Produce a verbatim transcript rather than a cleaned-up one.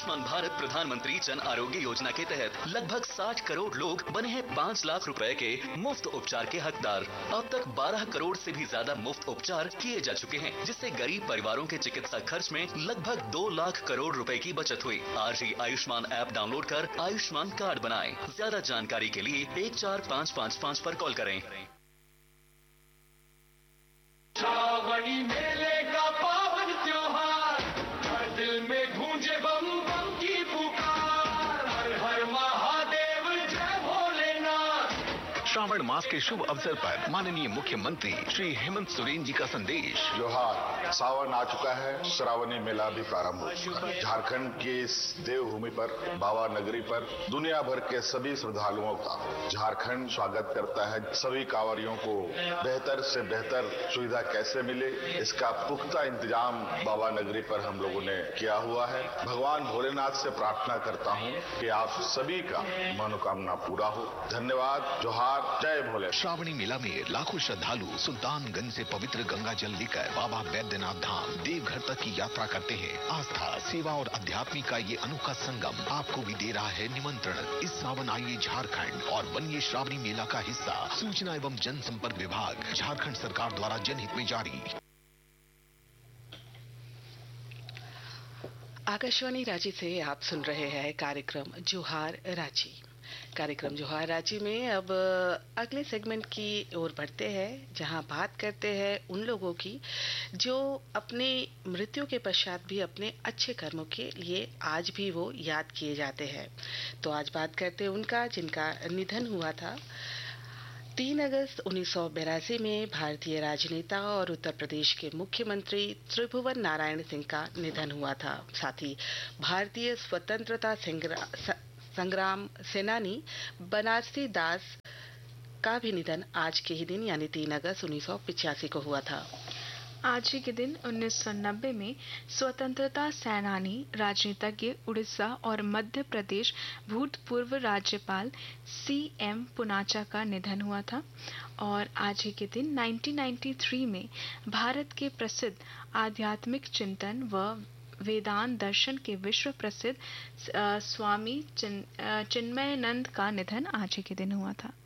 आयुष्मान भारत प्रधानमंत्री जन आरोग्य योजना के तहत लगभग साठ करोड़ लोग बने हैं पाँच लाख रुपए के मुफ्त उपचार के हकदार। अब तक बारह करोड़ से भी ज्यादा मुफ्त उपचार किए जा चुके हैं, जिससे गरीब परिवारों के चिकित्सा खर्च में लगभग दो लाख करोड़ रुपए की बचत हुई। आज ही आयुष्मान ऐप डाउनलोड कर आयुष्मान कार्ड बनाएं। ज्यादा जानकारी के लिए एक चार पाँच पाँच पाँच पर कॉल करें। श्रावणी मेले का पावन त्योहार, हर दिल में गूंजे बम बम की पुकार, हर हर महादेव जय भोलेनाथ। श्रावण मास के शुभ अवसर पर माननीय मुख्यमंत्री श्री हेमंत सोरेन जी का संदेश। जोहार, सावन आ चुका है, श्रावणी मेला भी प्रारंभ हो चुका है। झारखंड की इस देवभूमि पर, बाबा नगरी पर दुनिया भर के सभी श्रद्धालुओं का झारखंड स्वागत करता है। सभी कांवरियों को बेहतर से बेहतर सुविधा कैसे मिले, इसका पुख्ता इंतजाम बाबा नगरी पर हम लोगों ने किया हुआ है। भगवान भोलेनाथ से प्रार्थना करता हूँ कि आप सभी का मनोकामना पूरा हो। धन्यवाद। जोहार, जय भोले। श्रावणी मेला में लाखों श्रद्धालु सुल्तानगंज से पवित्र गंगा जल लेकर बाबा बैद्यनाथ धाम देवघर तक की यात्रा करते हैं। आस्था, सेवा और अध्यात्म का ये अनोखा संगम आपको भी दे रहा है निमंत्रण। इस सावन आइए झारखंड और बनिए श्रावणी मेला का हिस्सा। सूचना एवं जनसंपर्क विभाग, झारखंड सरकार द्वारा जनहित में जारी। आकाशवाणी रांची से आप सुन रहे हैं कार्यक्रम जोहार रांची। कार्यक्रम जोहार रांची में अब अगले सेगमेंट की ओर बढ़ते हैं, जहां बात करते हैं उन लोगों की जो अपने मृत्यु के पश्चात भी अपने अच्छे कर्मों के लिए आज भी वो याद किए जाते हैं। तो आज बात करते हैं उनका जिनका निधन हुआ था। तीन अगस्त उन्नीस सौ बिरासी में भारतीय राजनेता और उत्तर प्रदेश के मुख्यमंत्री त्रिभुवन नारायण सिंह का निधन हुआ था। साथ ही भारतीय स्वतंत्रता संग्राम सेनानी बनारसी दास का भी निधन आज के ही दिन यानी तीन अगस्त उन्नीस सौ पिचासी को हुआ था। आज ही के दिन उन्नीस सौ नब्बे में स्वतंत्रता सेनानी, राजनीतिज्ञ, उड़ीसा और मध्य प्रदेश भूतपूर्व राज्यपाल सी एम पुनाचा का निधन हुआ था। और आज ही के दिन उन्नीस सौ तिरानवे में भारत के प्रसिद्ध आध्यात्मिक चिंतन व वेदांत दर्शन के विश्व प्रसिद्ध स्वामी चिन्मयानंद का निधन आज ही के दिन हुआ था।